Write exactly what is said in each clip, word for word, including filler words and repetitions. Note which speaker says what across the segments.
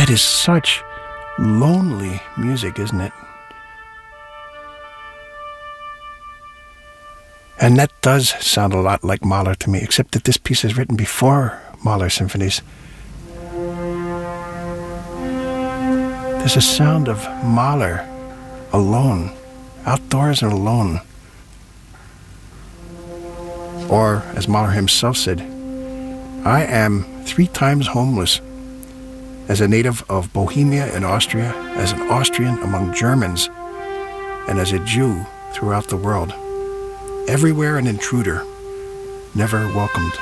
Speaker 1: That is such lonely music, isn't it? And that does sound a lot like Mahler to me, except that this piece is written before Mahler symphonies. There's a sound of Mahler alone, outdoors and alone. Or, as Mahler himself said, I am three times homeless. As a native of Bohemia in Austria, as an Austrian among Germans, and as a Jew throughout the world. Everywhere an intruder, never welcomed.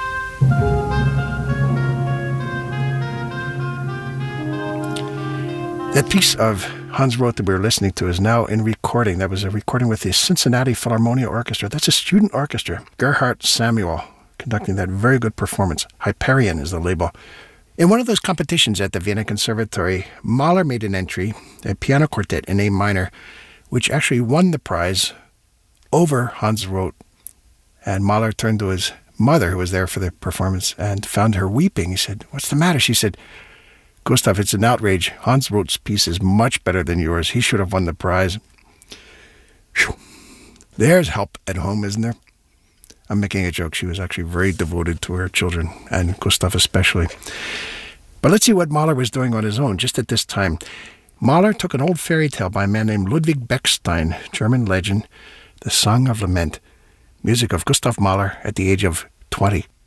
Speaker 1: That piece of Hans Roth that we were listening to is now in recording. That was a recording with the Cincinnati Philharmonia Orchestra. That's a student orchestra. Gerhard Samuel conducting that very good performance. Hyperion is the label. In one of those competitions at the Vienna Conservatory, Mahler made an entry, a piano quartet in A minor, which actually won the prize over Hans Roth. And Mahler turned to his mother, who was there for the performance, and found her weeping. He said, "What's the matter?" She said, "Gustav, it's an outrage. Hans Roth's piece is much better than yours. He should have won the prize." Whew. There's help at home, isn't there? I'm making a joke. She was actually very devoted to her children, and Gustav especially. But let's see what Mahler was doing on his own just at this time. Mahler took an old fairy tale by a man named Ludwig Bechstein, German legend, The Song of Lament, music of Gustav Mahler at the age of twenty.